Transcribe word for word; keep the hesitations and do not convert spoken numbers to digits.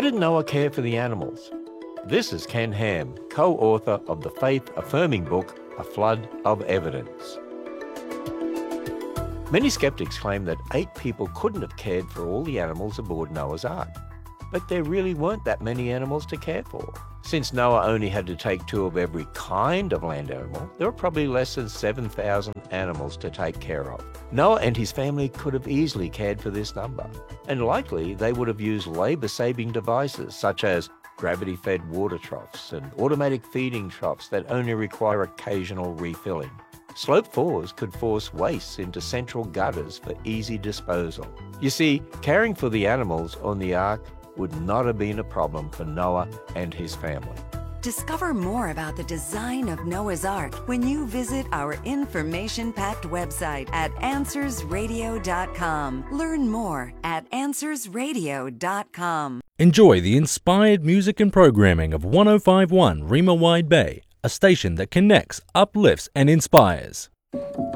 did Noah care for the animals? This is Ken Ham, co-author of the faith-affirming book, A Flood of Evidence. Many skeptics claim that eight people couldn't have cared for all the animals aboard Noah's Ark. But there really weren't that many animals to care for. Since Noah only had to take two of every kind of land animal, there were probably less than seven thousand animals to take care of. Noah and his family could have easily cared for this number, and likely they would have used labour-saving devices such as gravity-fed water troughs and automatic feeding troughs that only require occasional refilling. Slope fours could force wastes into central gutters for easy disposal. You see, caring for the animals on the ark would not have been a problem for Noah and his family. Discover more about the design of Noah's Ark when you visit our information-packed website at answers radio dot com. Learn more at answers radio dot com. Enjoy the inspired music and programming of one oh five point one Rima Wide Bay, a station that connects, uplifts, and inspires.